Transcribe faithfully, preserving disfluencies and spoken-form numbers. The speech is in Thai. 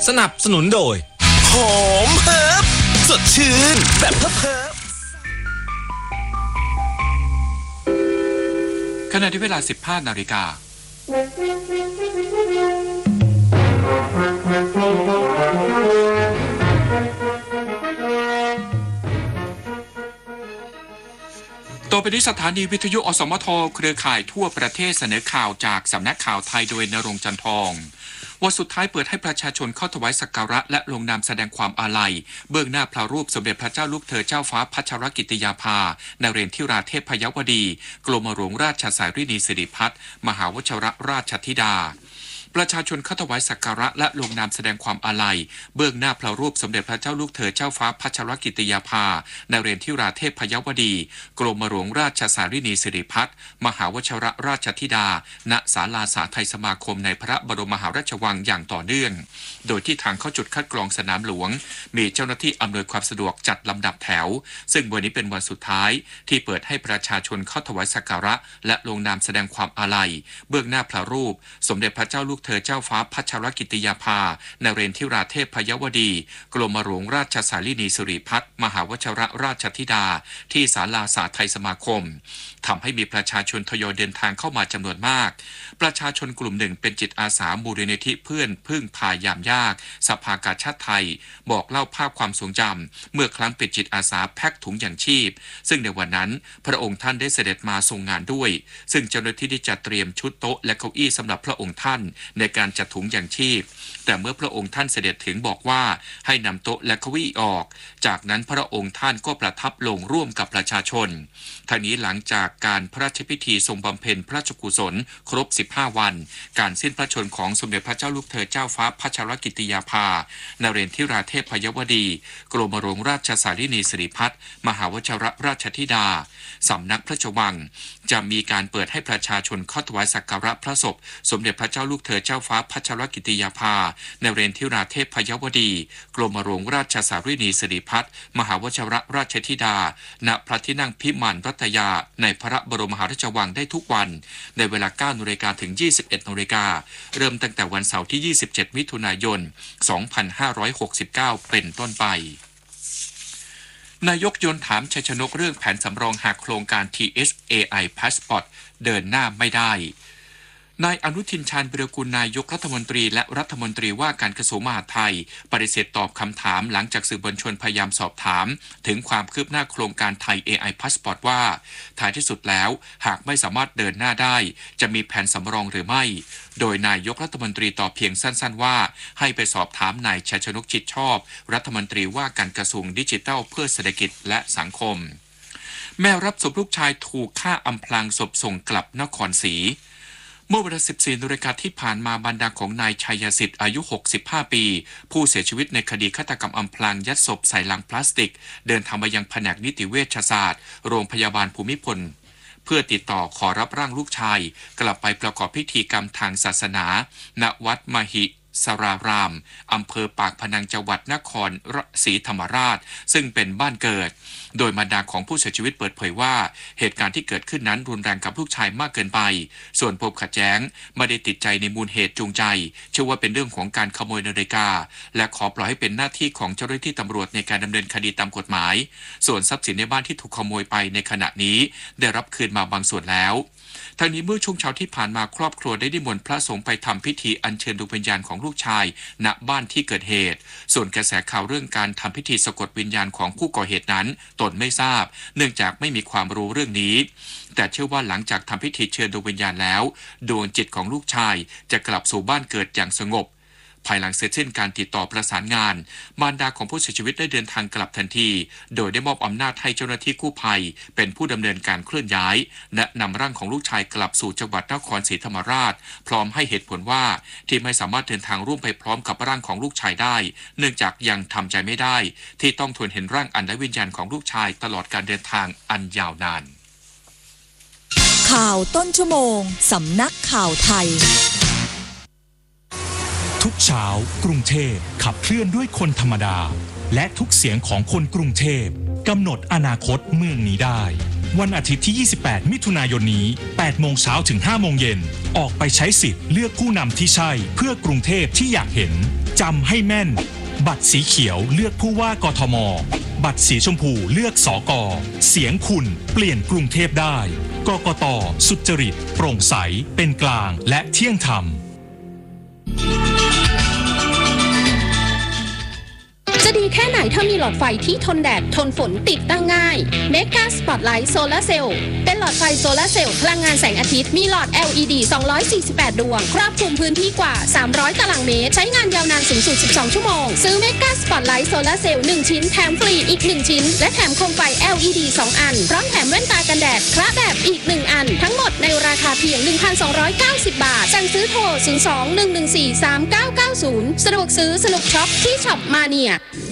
สนับสนุนโดยหอมเฮิร์บสดชื่นแบบเฮิร์บขณะที่เวลา สิบห้านาฬิกาต่อไปนี้สถานีวิทยุอสมทเครือข่ายทั่วประเทศเสนอข่าวจากสำนักข่าวไทยโดยณรงค์ จันทองวันสุดท้ายเปิดให้ประชาชนเข้าถวายสักการะและลงนามแสดงความอาลัยเบื้องหน้าพระรูปสมเด็จพระเจ้าลูกเธอเจ้าฟ้าพัชรกิติยาภานเรนทิราเทพพยวดีกรมหลวงราชสารีนีสิริพัฒน์มหาวชิรราชธิดาประชาชนเข้าถวายสักการะและลงนามแสดงความอาลัยเบื้องหน้าพระรูปสมเด็จพระเจ้าลูกเธอเจ้าฟ้าพัชรกิติยาภานเรนทิราเทพพยวดีกรมหลวงราชสารีนีสิริพัฒน์มหาวชิรราชธิดาณศาลาสาไทยสมาคมในพระบรมมหาราชวังอย่างต่อเนื่องโดยที่ทางเข้าจุดคัดกรองสนามหลวงมีเจ้าหน้าที่อำนวยความสะดวกจัดลำดับแถวซึ่งวันนี้เป็นวันสุดท้ายที่เปิดให้ประชาชนเข้าถวายสักการะและลงนามแสดงความอาลัยเบื้องหน้าพระรูปสมเด็จพระเจ้าลูกเธอเจ้าฟ้าพัชรกิติยาภานเรนทิราเทพพยวดีกรมหลวงราชสารีนีสิริพัฒน์มหาวชิรราชธิดาที่ศาลาสาไทยสมาคมทำให้มีประชาชนทยอยเดินทางเข้ามาจำนวนมากประชาชนกลุ่มหนึ่งเป็นจิตอาสามูลนิธิเพื่อนพึ่งพายามยากสภากาชาดไทยบอกเล่าภาพความทรงจำเมื่อครั้งเป็นจิตอาสาแพ็คถุงยางชีพซึ่งในวันนั้นพระองค์ท่านได้เสด็จมาทรงงานด้วยซึ่งเจ้าหน้าที่ได้จัดเตรียมชุดโต๊ะและเก้าอี้สำหรับพระองค์ท่านในการจัดถุงยางชีพแต่เมื่อพระองค์ท่านเสด็จถึงบอกว่าให้นำโต๊ะและเก้าอี้ออกจากนั้นพระองค์ท่านก็ประทับลงร่วมกับประชาชนทั้งนี้หลังจากการพระราชพิธีทรงบำเพ็ญพระราชกุศลครบสิบห้าวันการสิ้นพระชนม์ของสมเด็จพระเจ้าลูกเธอเจ้าฟ้าพัชรกิติยาภานเรนทิราเทพพยวดีกรมหลวงราชสารีนีสิริพัฒน์มหาวชิรราชธิดาสำนักพระราชวังจะมีการเปิดให้ประชาชนเข้าถวายสักการะพระศพสมเด็จพระเจ้าลูกเธอเจ้าฟ้าพัชรกิติยาภานเรนทิราเทพพยวดีกรมหลวงราชสารีนีสิริพัฒน์มหาวชิรราชธิดาณพระที่นั่งพิมานรัตยาในพระบรมมหาราชวังได้ทุกวันในเวลา เก้านาฬิกา ถึง ยี่สิบเอ็ดนาฬิกาเริ่มตั้งแต่วันเสาร์ที่ ยี่สิบเจ็ด มิถุนายน สองพันห้าร้อยหกสิบเก้า เป็นต้นไปนายกยนต์ถามชัยชนกเรื่องแผนสำรองหากโครงการ ที เอส เอ ไอ Passport เดินหน้าไม่ได้นายอนุทินชาญวิรากูลนายกรัฐมนตรีและรัฐมนตรีว่าการกระทรวงมหาดไทยปฏิเสธตอบคำถามหลังจากสื่อมวลชนพยายามสอบถามถึงความคืบหน้าโครงการไทย เอ ไอ Passport ว่าท้ายที่สุดแล้วหากไม่สามารถเดินหน้าได้จะมีแผนสำรองหรือไม่โดยนายกรัฐมนตรีตอบเพียงสั้นๆว่าให้ไปสอบถามนายชัยชนกจิตชอบรัฐมนตรีว่าการกระทรวงดิจิทัลเพื่อเศรษฐกิจและสังคมแม่รับศพลูกชายถูกฆ่าอำพรางศพส่งกลับนครศรีเมื่อเวลา สิบสี่นาฬิกาที่ผ่านมาบรรดาของนายชัยสิทธิ์อายุหกสิบห้าปีผู้เสียชีวิตในคดีฆาตกรรมอำพรางยัดศพใส่ลังพลาสติกเดินทางมายังแผนกนิติเวชศาสตร์โรงพยาบาลภูมิพลเพื่อติดต่อขอรับร่างลูกชายกลับไปประกอบพิธีกรรมทางศาสนาณวัดมหิสรารามอำเภอปากพนังจังหวัดนครศรีธรรมราชซึ่งเป็นบ้านเกิดโดยมารดาของผู้เสียชีวิตเปิดเผยว่าเหตุการณ์ที่เกิดขึ้นนั้นรุนแรงกับลูกชายมากเกินไปส่วนปมขัดแย้งไม่ได้ติดใจในมูลเหตุจูงใจเชื่อว่าเป็นเรื่องของการขโมยนาฬิกาและขอปล่อยให้เป็นหน้าที่ของเจ้าหน้าที่ตำรวจในการดำเนินคดีตามกฎหมายส่วนทรัพย์สินในบ้านที่ถูกขโมยไปในขณะนี้ได้รับคืนมาบางส่วนแล้วทางนี้เมื่อช่วงเช้าที่ผ่านมาครอบครัวได้นิมนต์พระสงฆ์ไปทำพิธีอัญเชิญดวงวิญญาณของลูกชายณบ้านที่เกิดเหตุส่วนกระแสข่าวเรื่องการทำพิธีสะกดวิญญาณของผู้ก่อเหตุนั้นตนไม่ทราบเนื่องจากไม่มีความรู้เรื่องนี้แต่เชื่อว่าหลังจากทำพิธีเชิญดวงวิญญาณแล้วดวงจิตของลูกชายจะกลับสู่บ้านเกิดอย่างสงบภายหลังเสร็จสิ้นการติดต่อประสานงานมารดาของผู้เสียชีวิตได้เดินทางกลับทันทีโดยได้มอบอำนาจให้เจ้าหน้าที่กู้ภัยเป็นผู้ดำเนินการเคลื่อนย้ายและนำร่างของลูกชายกลับสู่จังหวัดนครศรีธรรมราชพร้อมให้เหตุผลว่าที่ไม่สามารถเดินทางร่วมไปพร้อมกับร่างของลูกชายได้เนื่องจากยังทำใจไม่ได้ที่ต้องทนเห็นร่างอันไร้วิญญาณของลูกชายตลอดการเดินทางอันยาวนานข่าวต้นชั่วโมงสำนักข่าวไทยทุกเช้ากรุงเทพขับเคลื่อนด้วยคนธรรมดาและทุกเสียงของคนกรุงเทพกำหนดอนาคตเมืองนี้ได้วันอาทิตย์ที่ยี่สิบแปดมิถุนายนนี้แปดโมงเช้าถึงห้าโมงเย็นออกไปใช้สิทธิ์เลือกผู้นำที่ใช่เพื่อกรุงเทพที่อยากเห็นจำให้แม่นบัตรสีเขียวเลือกผู้ว่ากทมบัตรสีชมพูเลือกสกเสียงคุณเปลี่ยนกรุงเทพได้กกต.สุจริตโปร่งใสเป็นกลางและเที่ยงธรรมจะดีแค่ไหนถ้ามีหลอดไฟที่ทนแดดทนฝนติดตั้งง่าย Mega Spotlight Solar Cell เป็นหลอดไฟโซลาร์เซลล์พลังงานแสงอาทิตย์มีหลอด แอล อี ดี สองร้อยสี่สิบแปด ดวงครอบคลุมพื้นที่กว่าสามร้อยตารางเมตรใช้งานยาวนานสูงสุดสิบสองชั่วโมงซื้อ Mega Spotlight Solar Cell หนึ่งชิ้นแถมฟรีอีกหนึ่งชิ้นและแถมโคมไฟ แอล อี ดี สองอันพร้อมแถมแว่นตากันแดดคละแบบอีกหนึ่งอันทั้งหมดในราคาเพียง หนึ่งพันสองร้อยเก้าสิบ บาทสั่งซื้อโทรศูนย์ สอง หนึ่ง หนึ่ง สี่ สาม เก้า เก้า ศูนย์สะดวกซื้อสนุกช็อปที่ช็อปมาเนีย